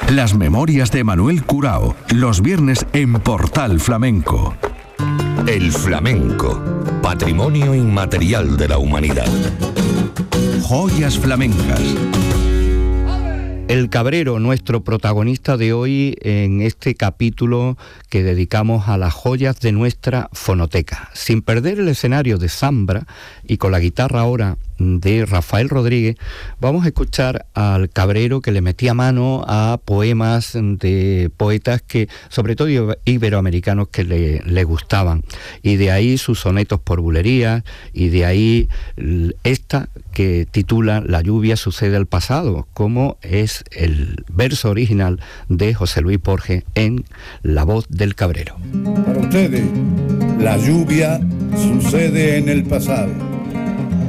Las memorias de Manuel Curao, los viernes en Portal Flamenco. El flamenco, patrimonio inmaterial de la humanidad. Joyas flamencas. El Cabrero, nuestro protagonista de hoy en este capítulo que dedicamos a las joyas de nuestra fonoteca. Sin perder el escenario de Zambra y con la guitarra ahora de Rafael Rodríguez, vamos a escuchar al Cabrero que le metía mano a poemas de poetas que, sobre todo iberoamericanos, que le gustaban. Y de ahí sus sonetos por bulerías, y de ahí esta que titula La lluvia sucede al pasado, como es el verso original de José Luis Borges en La voz del Cabrero. Para ustedes, la lluvia sucede en el pasado.